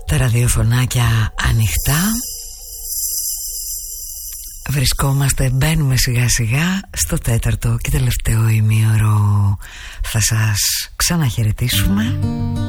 Τα ραδιοφωνάκια ανοιχτά. Βρισκόμαστε, μπαίνουμε σιγά σιγά στο τέταρτο και τελευταίο ημίωρο. Θα σας ξαναχαιρετήσουμε